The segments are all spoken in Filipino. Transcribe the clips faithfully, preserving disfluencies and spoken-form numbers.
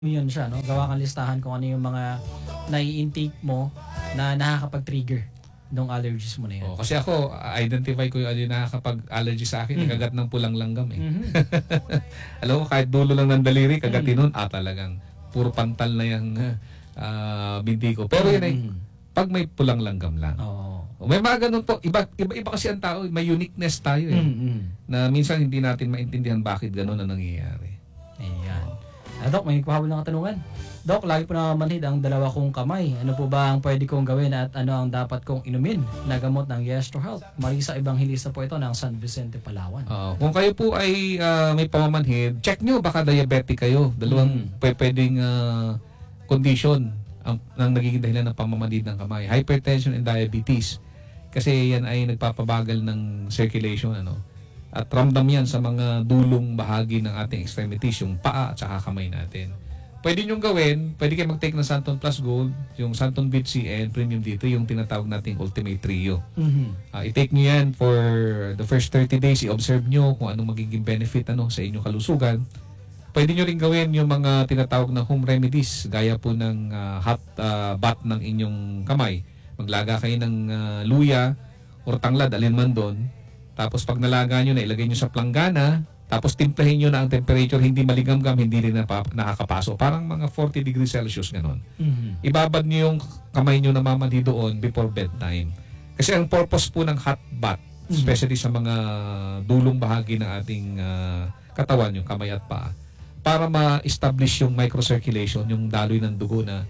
Yun siya, no? Gawa kang listahan kung ano yung mga nai-intake mo na nakakapag-trigger ng allergies mo na yun. Oh, kasi ako, identify ko yung ano yung nakakapag-allergy sa akin, Mm. kagat ng pulang langgam eh. Mhm. Alam mo, kahit dulo lang ng daliri, kagatin Mm. nun, ah talagang puro pantal na yung ah, binti ko. Pero yun ay, Mm. pag may pulang langgam lang. Oo. May mga ganun po, iba, iba, iba kasi ang tao, may uniqueness tayo eh. Mm-mm. Na minsan hindi natin maintindihan bakit ganun ang nangyayari. Ayan. Ah, Dok, may nagpahabol ng katanungan. Dok, lagi po nakamanhid ang dalawa kong kamay. Ano po ba ang pwede kong gawin at ano ang dapat kong inumin na gamot ng Yes to Health? Marisa Evangelista po ito ng San Vicente, Palawan. Uh, kung kayo po ay ah, may pamamanhid, check nyo baka diabetic kayo. Dalawang Mm. pwe- pwedeng ah, condition ang, ang nagiging dahilan ng pamamanhid ng kamay. Hypertension and diabetes. Kasi yan ay nagpapabagal ng circulation. Ano? At ramdam yan sa mga dulong bahagi ng ating extremities, yung paa at saka kamay natin. Pwede nyong gawin, pwede kayo mag-take ng Santon Plus Gold, yung Santon B C and Premium dito, yung tinatawag nating Ultimate Trio. Mhm. Uh, i-take nyo yan for the first thirty days, i-observe nyo kung anong magiging benefit ano, sa inyong kalusugan. Pwede nyo rin gawin yung mga tinatawag na home remedies, gaya po ng uh, hot uh, bath ng inyong kamay. Maglaga kayo ng uh, luya or tanglad, alin man doon. Tapos pag nalaga nyo na, ilagay nyo sa planggana, tapos timplahin nyo na ang temperature, hindi maligamgam, hindi rin napa- nakakapaso. Parang mga forty degrees Celsius, ganon. Mhm. Ibabad nyo yung kamay nyo na mamanhi doon before bedtime. Kasi ang purpose po ng hot bath, Mhm. especially sa mga dulong bahagi ng ating ah, katawan, yung kamay at paa, para ma-establish yung microcirculation, yung daloy ng dugo na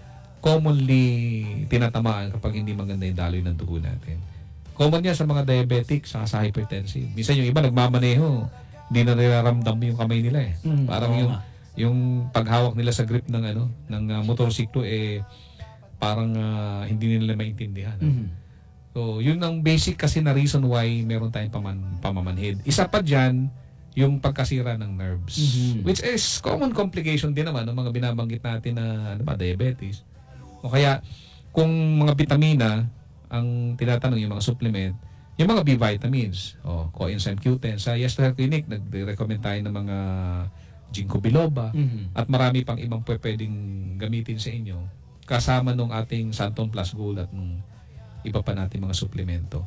commonly tinatamaan kapag hindi maganda yung daloy ng dugo natin. Common yan sa mga diabetic, saka sa hypertensive. Minsan yung iba nagmamaneho, hindi na niraramdam yung kamay nila eh. Mm, Parang oo yung nga. yung paghawak nila sa grip ng ano ng uh, motorsiklo eh parang ah, hindi nila maintindihan. Mhm. So, yun ang basic kasi na reason why meron tayong paman, pamamanhid. Isa pa dyan, yung pagkasira ng nerves. Mhm. Which is common complication din naman ng mga binabanggit natin na ano ba, diabetes. O kaya, kung mga vitamina, ang tinatanong yung mga supplement, yung mga B vitamins, o coenzyme Q ten. Sa Yes to Health Clinic, nag-recommend tayo ng mga ginkgo biloba Mhm. at marami pang ibang pwedeng gamitin sa inyo kasama nung ating Santon Plus Gold at nung iba pa natin mga suplemento.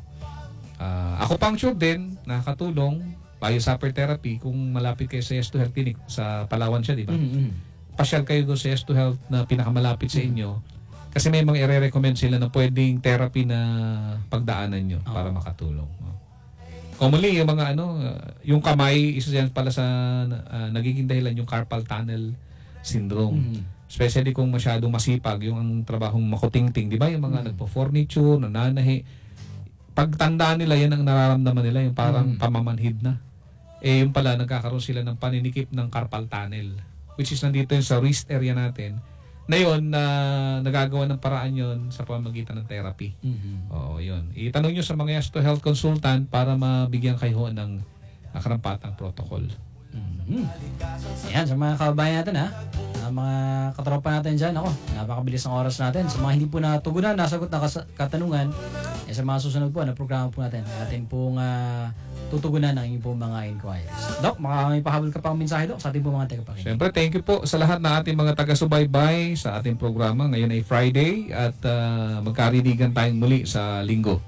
Ah, acupuncture din, nakakatulong. Bio-supper therapy, kung malapit kayo sa Yes to Health Clinic, sa Palawan siya, di ba? Mhm. Pasyal kayo doon sa Yes to Health na pinakamalapit sa inyo. Kasi may mga i-recommend sila na pwedeng therapy na pagdaanan nyo Oh. para makatulong. Oh. Commonly, yung mga ano, uh, yung kamay, isa yan pala sa uh, nagiging dahilan yung carpal tunnel syndrome. Mhm. Especially kung masyadong masipag, yung ang trabahong makutingting, di ba? Yung mga Mm. nagpo-furniture, nananahi. Pagtandaan nila, yan ang nararamdaman nila, yung parang Mm. pamamanhid na. Eh, yung pala, nagkakaroon sila ng paninikip ng carpal tunnel, which is nandito yun sa wrist area natin, na yun, na nagagawa ng paraan yun sa pamamagitan ng therapy. Mhm. Oo, yun. Itanong nyo sa mga Yes to Health consultant para mabigyan kayo ng uh, karampatang protocol. Mhm. Ayan, sa mga kababayan natin ha, sa mga katropa natin dyan, ako, napakabilis ng oras natin. Sa mga hindi po natugunan, nasagot na kas- katanungan, eh, sa mga susunod po na programa po natin, natin pong ah, tutugunan ang inyong pong mga inquiries. Dok, maka may pahabol ka pang mensahe, Dok, sa ating pong mga tagapakinig. Siyempre, thank you po sa lahat ng ating mga taga-subaybay sa ating programa. Ngayon ay Friday at uh, magkarinigan tayong muli sa linggo.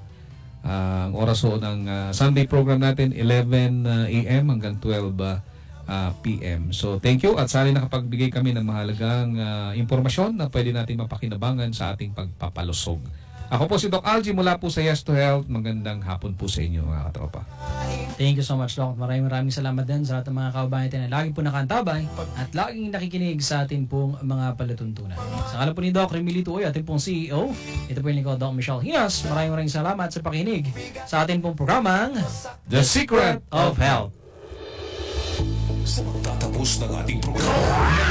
Ah, ang oras ho ng ah, Sunday program natin, eleven a m hanggang twelve p m So, thank you at sana nakapagbigay kami ng mahalagang ah, impormasyon na pwede natin mapakinabangan sa ating pagpapalusog. Ako po si Doc Algie mula po sa Yes to Health. Magandang hapon po sa inyo mga katropa. Thank you so much, Doc. Maraming maraming salamat din sa lahat ng mga kababayan natin na lagi po nakantabay at laging nakikinig sa atin pong mga palatuntunan. Sa ngalan po ni Doc Remilito Uy, ating pong C E O, ito po yung lingkod, Doc Michelle Hinas. Maraming maraming salamat sa pakinig sa atin pong programang The Secret of Health. Sa pagtatapos ng ating programa,